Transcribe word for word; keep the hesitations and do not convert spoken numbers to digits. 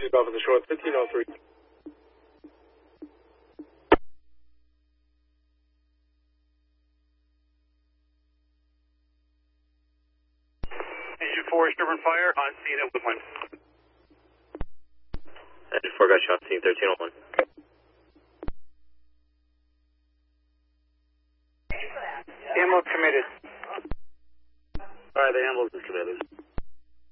Chief Officer Short, fifteen oh three. Engine four, Sherman Fire, on scene at one one. Engine four got shot, scene thirteen oh one. Ambulance committed. Alright, the ambulance is committed.